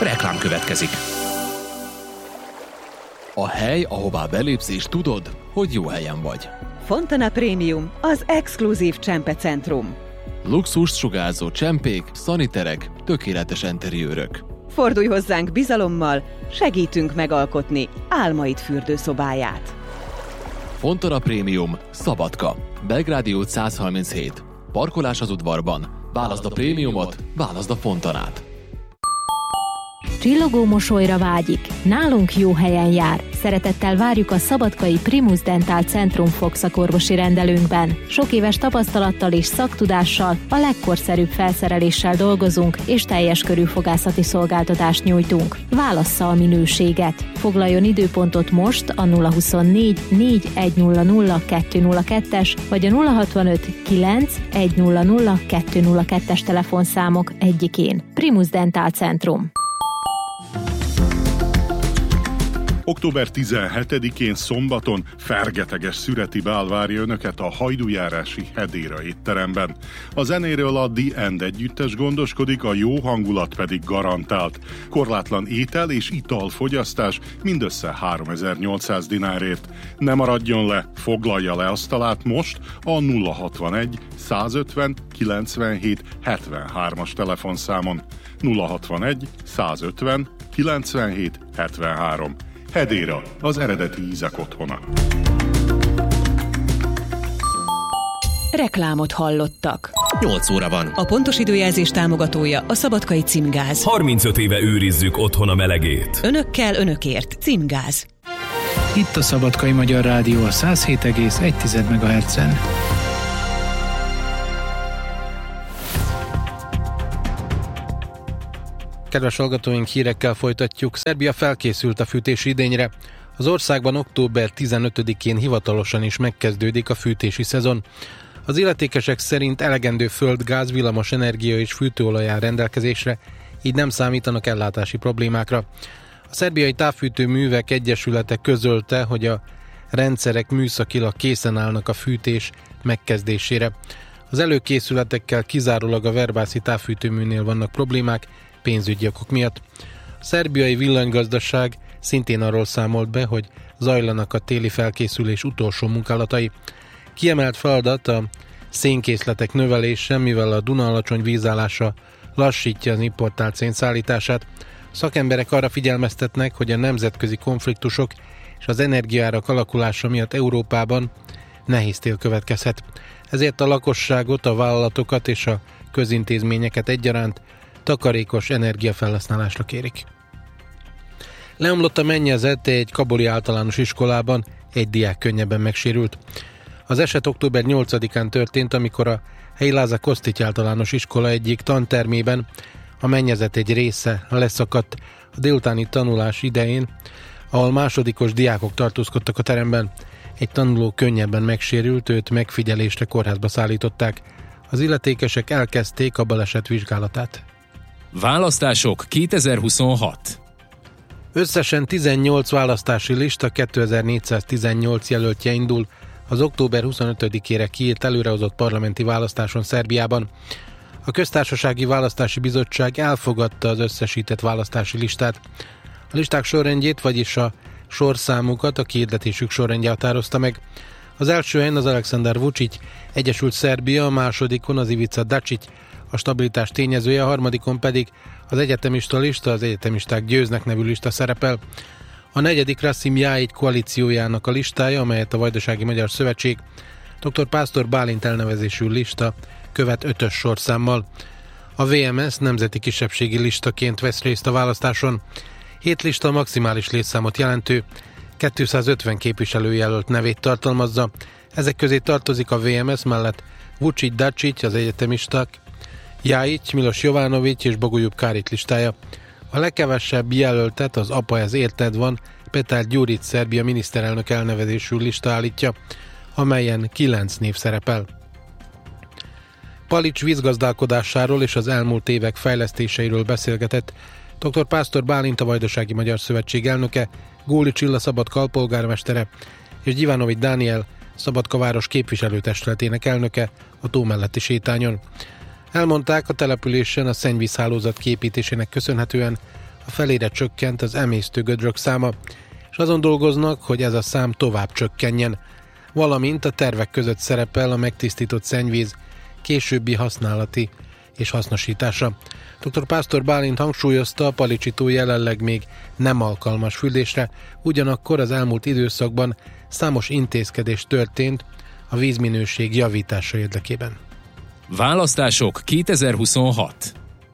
Reklám következik. A hely, ahová belépsz és tudod, hogy jó helyen vagy. Fontana Premium, az exkluzív csempecentrum. Luxust sugárzó csempék, szaniterek, tökéletes enteriőrök. Fordulj hozzánk bizalommal, segítünk megalkotni álmaid fürdőszobáját. Fontana Premium, Szabadka, Belgrádi út 137. Parkolás az udvarban. Válaszd a prémiumot, válaszd a Fontanát. Csillogó mosolyra vágyik. Nálunk jó helyen jár. Szeretettel várjuk a szabadkai Primus Dental Centrum fogszakorvosi rendelőnkben. Sok éves tapasztalattal és szaktudással, a legkorszerűbb felszereléssel dolgozunk, és teljes körű fogászati szolgáltatást nyújtunk. Válassza a minőséget. Foglaljon időpontot most a 024 4100 202-es vagy a 065 9 100 202-es telefonszámok egyikén. Primus Dental Centrum. Október 17-én szombaton fergeteges szüreti bál várja önöket a hajdújárási Hedéra étteremben. A zenéről a The End együttes gondoskodik, a jó hangulat pedig garantált. Korlátlan étel és italfogyasztás mindössze 3800 dinárért. Ne maradjon le, foglalja le asztalát most a 061 150 97 73-as telefonszámon. 061 150 97 73. Hedéra, az eredeti ízek otthona. Reklámot hallottak. 8 óra van. A pontos időjelzés támogatója a Szabadkai Címgáz. 35 éve őrizzük otthon a melegét. Önökkel, önökért. Címgáz. Itt a Szabadkai Magyar Rádió a 107,1 MHz-en. Kedves hallgatóink, hírekkel folytatjuk. Szerbia felkészült a fűtési idényre. Az országban október 15-én hivatalosan is megkezdődik a fűtési szezon. Az illetékesek szerint elegendő földgáz, villamos energia és fűtőolaj áll rendelkezésre, így nem számítanak ellátási problémákra. A Szerbiai Távfűtőművek Egyesülete közölte, hogy a rendszerek műszakilag készen állnak a fűtés megkezdésére. Az előkészületekkel kizárólag a Verbászi távfűtőműnél vannak problémák, pénzügyi okok miatt. A szerbiai villanygazdaság szintén arról számolt be, hogy zajlanak a téli felkészülés utolsó munkálatai. Kiemelt feladat a szénkészletek növelése, mivel a Duna alacsony vízállása lassítja az importált szén szállítását. A szakemberek arra figyelmeztetnek, hogy a nemzetközi konfliktusok és az energiaárak alakulása miatt Európában nehéz tél következhet. Ezért a lakosságot, a vállalatokat és a közintézményeket egyaránt takarékos energiafelhasználásra kérik. Leomlott a mennyezet egy kabuli általános iskolában, egy diák könnyebben megsérült. Az eset október 8-án történt, amikor a helyi Láza Kosztics általános iskola egyik tantermében a mennyezet egy része leszakadt a délutáni tanulás idején, ahol másodikos diákok tartózkodtak a teremben. Egy tanuló könnyebben megsérült, őt megfigyelésre kórházba szállították. Az illetékesek elkezdték a baleset vizsgálatát. Választások 2026. Összesen 18 választási lista 2418 jelöltje indul az október 25-ére kiírt előrehozott parlamenti választáson Szerbiában. A Köztársasági Választási Bizottság elfogadta az összesített választási listát. A listák sorrendjét, vagyis a sorszámukat a kihirdetésük sorrendje határozta meg. Az első helyen az Aleksandar Vučić Egyesült Szerbia, a másodikon az Ivica Dačić, a stabilitás tényezője, a harmadikon pedig az egyetemista lista, az egyetemisták győznek nevű lista szerepel. A negyedik Rasim Ljajić koalíciójának a listája, amelyet a Vajdasági Magyar Szövetség dr. Pásztor Bálint elnevezésű lista követ 5-ös sorszámmal. A VMS nemzeti kisebbségi listaként vesz részt a választáson. 7 lista maximális létszámot jelentő 250 képviselőjelölt nevét tartalmazza. Ezek közé tartozik a VMS mellett Vučić, Dačić, az egyetemisták, Ljajić, Miloš Jovanović és Bogoljub Karić listája. A legkevesebb jelöltet az Apa ez érted van Petar Gyurić Szerbia miniszterelnök elnevezésű lista állítja, amelyen 9 név szerepel. Palics vízgazdálkodásáról és az elmúlt évek fejlesztéseiről beszélgetett dr. Pásztor Bálint, a Vajdasági Magyar Szövetség elnöke, Góli Csilla Szabadka alpolgármestere és Gyivanović Dániel Szabadka város képviselőtestületének elnöke a tó melletti sétányon. Elmondták, a településen a szennyvízhálózat kiépítésének köszönhetően a felére csökkent az emésztő gödrök száma, és azon dolgoznak, hogy ez a szám tovább csökkenjen, valamint a tervek között szerepel a megtisztított szennyvíz későbbi használati és hasznosítása. Dr. Pásztor Bálint hangsúlyozta, a Palicsi-tó jelenleg még nem alkalmas fürdésre, ugyanakkor az elmúlt időszakban számos intézkedés történt a vízminőség javítása érdekében. Választások 2026.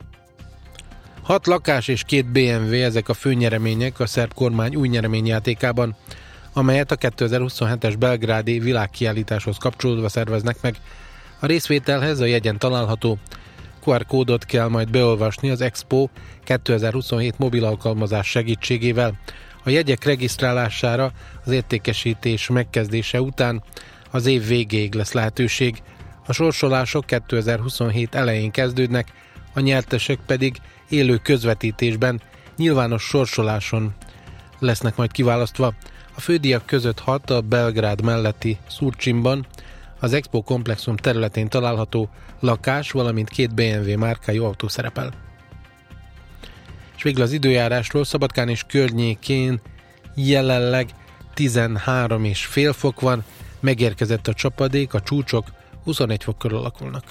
6 lakás és 2 BMW, ezek a fő nyeremények a szerb kormány új nyereményjátékában, amelyet a 2027-es belgrádi világkiállításhoz kapcsolódva szerveznek meg. A részvételhez a jegyen található QR kódot kell majd beolvasni az Expo 2027 mobil alkalmazás segítségével. A jegyek regisztrálására az értékesítés megkezdése után az év végéig lesz lehetőség. A sorsolások 2027 elején kezdődnek, a nyertesek pedig élő közvetítésben, nyilvános sorsoláson lesznek majd kiválasztva. A fődíjak között 6 a Belgrád melletti Surcsinban, az Expo komplexum területén található lakás, valamint 2 BMW márkájú autó szerepel. És végül az időjárásról: Szabadkán és környékén jelenleg 13,5 fok van, megérkezett a csapadék, a csúcsok 21 fok körül alakulnak.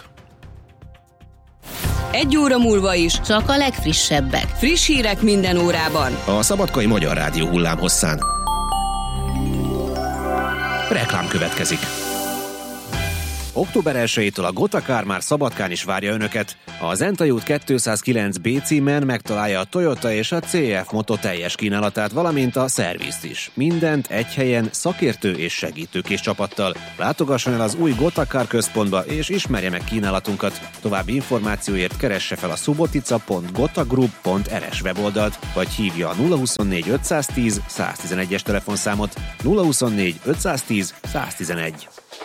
1 óra múlva is csak a legfrissebbek. friss hírek minden órában. A Szabadkai Magyar Rádió hullámhosszán. Reklám következik. Október 1-től a Gotakár már Szabadkán is várja Önöket. A Zentai út 209B címen megtalálja a Toyota és a CF Moto teljes kínálatát, valamint a szervizt is. Mindent egy helyen, szakértő és segítőkés csapattal. Látogasson el az új Gotakár központba és ismerje meg kínálatunkat. További információért keresse fel a subotica.gotagroup.rs weboldalt, vagy hívja a 024 510 111-es telefonszámot. 024 510 111.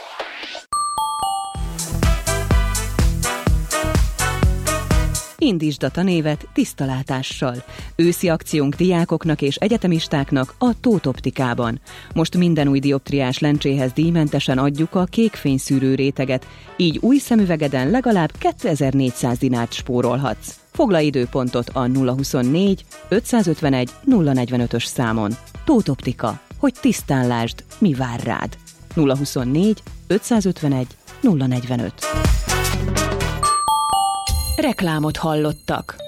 Indítsd a tanévet tiszta látással. Őszi akciónk diákoknak és egyetemistáknak a Tóth Optikában. Most minden új dioptriás lencséhez díjmentesen adjuk a kékfényszűrő réteget, így új szemüvegeden legalább 2400 dinárt spórolhatsz. Foglalj időpontot a 024 551 045-ös számon. Tóth Optika, hogy tisztán lásd, mi vár rád. 024 551 045. Reklámot hallottak.